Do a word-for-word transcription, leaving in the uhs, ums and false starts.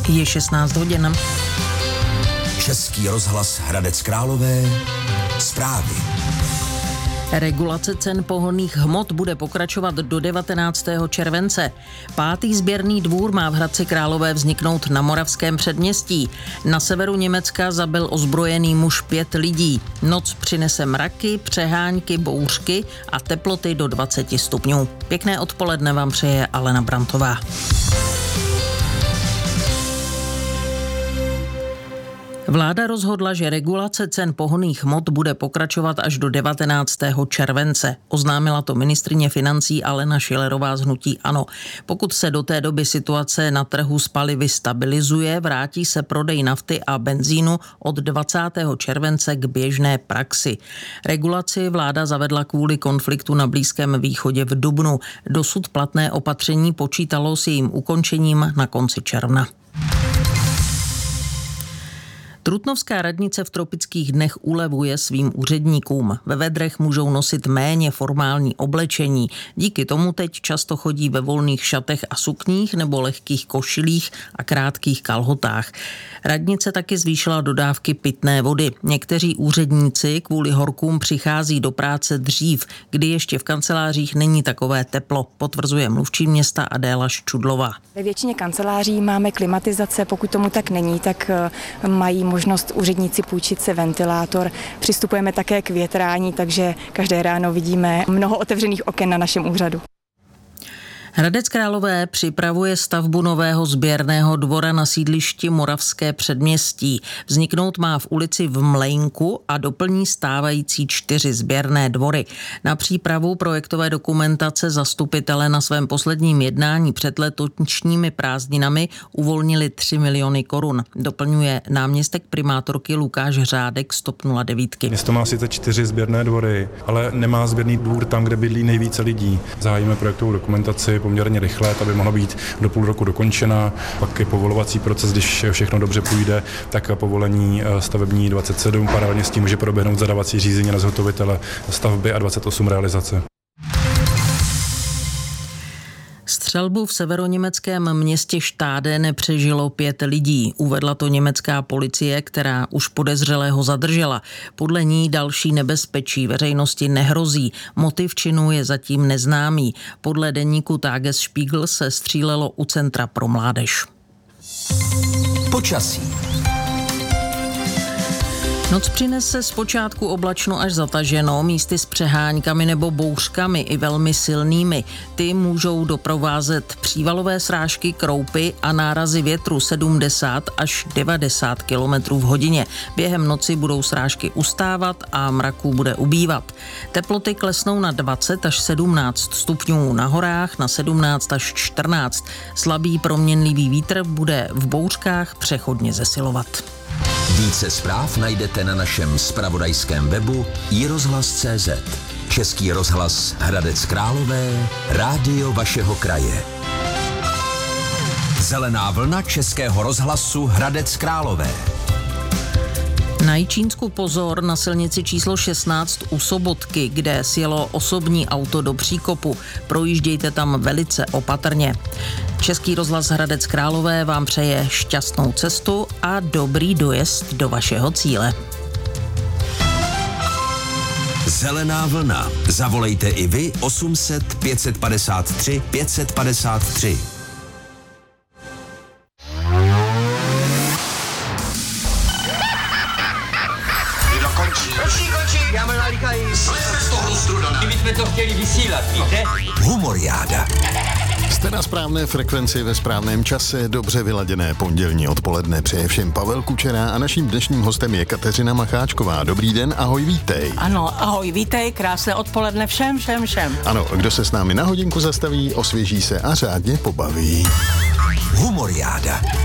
Je šestnáct hodin. Český rozhlas Hradec Králové. Zprávy. Regulace cen pohonných hmot bude pokračovat do devatenáctého července. Pátý sběrný dvůr má v Hradci Králové vzniknout na Moravském předměstí. Na severu Německa zabil ozbrojený muž pět lidí. Noc přinese mraky, přehánky, bouřky a teploty do dvacet stupňů. Pěkné odpoledne vám přeje Alena Brantová. Vláda rozhodla, že regulace cen pohonných hmot bude pokračovat až do devatenáctého července. Oznámila to ministryně financí Alena Schillerová z hnutí ANO. Pokud se do té doby situace na trhu s palivy stabilizuje, vrátí se prodej nafty a benzínu od dvacátého července k běžné praxi. Regulaci vláda zavedla kvůli konfliktu na Blízkém východě v dubnu. Dosud platné opatření počítalo s jejím ukončením na konci června. Trutnovská radnice v tropických dnech ulevuje svým úředníkům. Ve vedrech můžou nosit méně formální oblečení. Díky tomu teď často chodí ve volných šatech a sukních nebo lehkých košilích a krátkých kalhotách. Radnice taky zvýšila dodávky pitné vody. Někteří úředníci kvůli horkům přichází do práce dřív, kdy ještě v kancelářích není takové teplo, potvrzuje mluvčí města Adéla Ščudlová. Ve většině kanceláří máme klimatizace, pokud tomu tak není, tak mají možnost úředníci půjčit si ventilátor. Přistupujeme také k větrání, takže každé ráno vidíme mnoho otevřených oken na našem úřadu. Hradec Králové připravuje stavbu nového sběrného dvora na sídlišti Moravské předměstí. Vzniknout má v ulici v Mlejnku a doplní stávající čtyři sběrné dvory. Na přípravu projektové dokumentace zastupitelé na svém posledním jednání před letošními prázdninami uvolnili tři miliony korun. Doplňuje náměstek primátorky Lukáš Řádek z TOP nula devět. Město má sice čtyři sběrné dvory, ale nemá sběrný dvůr tam, kde bydlí nejvíce lidí. Zahájíme projektovou dokumentaci poměrně rychle, aby mohla být do půl roku dokončena. Pak je povolovací proces, když všechno dobře půjde, tak povolení stavební dvacet sedm, paralelně s tím může proběhnout zadávací řízení na zhotovitele stavby a dvacet osm realizace. Střelbu v severoněmeckém městě Štáde nepřežilo pět lidí. Uvedla to německá policie, která už podezřelého zadržela. Podle ní další nebezpečí veřejnosti nehrozí. Motiv činu je zatím neznámý. Podle deníku Tagesspiegel se střílelo u Centra pro mládež. Počasí. Noc přinese zpočátku oblačno až zataženo, místy s přeháňkami nebo bouřkami i velmi silnými. Ty můžou doprovázet přívalové srážky, kroupy a nárazy větru sedmdesát až devadesát kilometrů v hodině. Během noci budou srážky ustávat a mraků bude ubývat. Teploty klesnou na dvacet až sedmnáct stupňů, na horách na sedmnáct až čtrnáct. Slabý proměnlivý vítr bude v bouřkách přechodně zesilovat. Více zpráv najdete na našem zpravodajském webu i rozhlas tečka cé zet. Český rozhlas Hradec Králové, rádio vašeho kraje. Zelená vlna Českého rozhlasu Hradec Králové. Na Jičínsku pozor na silnici číslo šestnáct u Sobotky, kde sjelo osobní auto do příkopu. Projíždějte tam velice opatrně. Český rozhlas Hradec Králové vám přeje šťastnou cestu a dobrý dojezd do vašeho cíle. Zelená vlna. Zavolejte i vy osm set pět padesát tři pět padesát tři. Já mám nalíkají. Kdyby jsme to chtěli vysílat, víte? Humoriáda. Jste na správné frekvenci ve správném čase, dobře vyladěné pondělní odpoledne přeje všem Pavel Kučera a naším dnešním hostem je Kateřina Macháčková. Dobrý den, ahoj, vítej. Ano, ahoj, vítej, krásné odpoledne všem, všem, všem. Ano, kdo se s námi na hodinku zastaví, osvěží se a řádně pobaví. Humoriáda.